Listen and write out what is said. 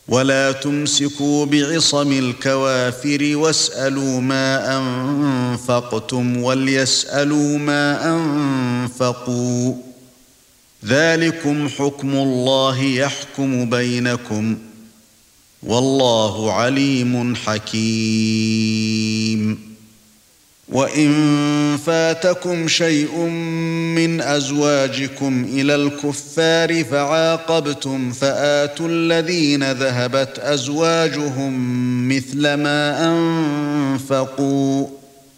ولا تمسكوا بعصم الكوافر واسألوا ما أنفقتم وليسألوا ما أنفقوا ذلكم حكم الله يحكم بينكم والله عليم حكيم وإن فاتكم شيء من أزواجكم إلى الكفار فعاقبتم فآتوا الذين ذهبت أزواجهم مثل ما أنفقوا